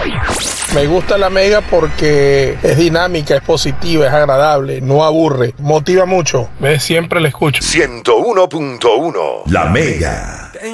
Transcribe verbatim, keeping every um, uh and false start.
Me gusta la Mega porque es dinámica, es positiva, es agradable, no aburre, motiva mucho. ¿Ves? Siempre la escucho. ciento uno punto uno La Mega.